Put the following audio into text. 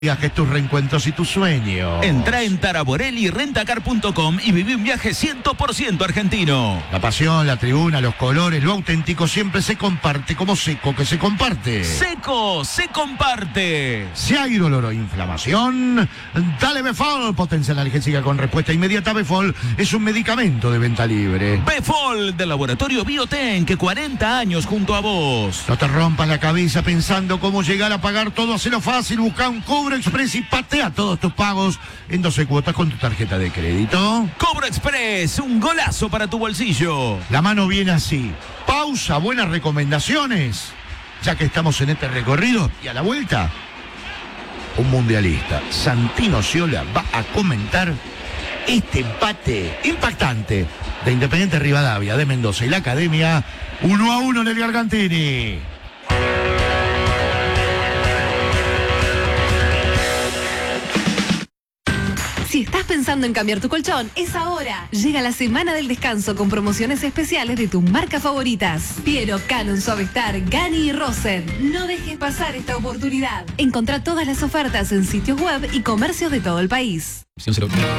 Viajes, tus reencuentros y tus sueños. Entra en taraborelli.rentacar.com y viví un viaje 100% argentino. La pasión, la tribuna, los colores, lo auténtico siempre se comparte como Seco que se comparte. Seco se comparte. Si hay dolor o inflamación, dale Befol. Potencia analgésica con respuesta inmediata. Befol es un medicamento de venta libre. Befol del laboratorio Bioten, que 40 años junto a vos. No te rompas la cabeza pensando cómo llegar a pagar todo. Hacelo fácil, busca un Cobro Express y patea todos tus pagos en 12 cuotas con tu tarjeta de crédito. Cobro Express, un golazo para tu bolsillo. La mano viene así. Pausa, buenas recomendaciones. Ya que estamos en este recorrido y a la vuelta, un mundialista, Santino Sciola, va a comentar este empate impactante de Independiente Rivadavia, de Mendoza y la Academia, 1-1 en el Gargantini. Si estás pensando en cambiar tu colchón, es ahora. Llega la semana del descanso con promociones especiales de tus marcas favoritas. Piero, Canon, Suavestar, Gani y Rosen. No dejes pasar esta oportunidad. Encontrá todas las ofertas en sitios web y comercios de todo el país.